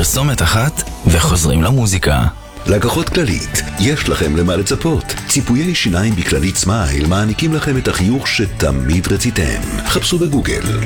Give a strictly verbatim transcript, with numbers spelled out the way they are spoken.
פרסומת אחת וחוזרים למוזיקה. לקוחות כללית, יש לכם למה לצפות. ציפויי שיניים בכללית סמייל מעניקים לכם את החיוך שתמיד רציתם. חפשו בגוגל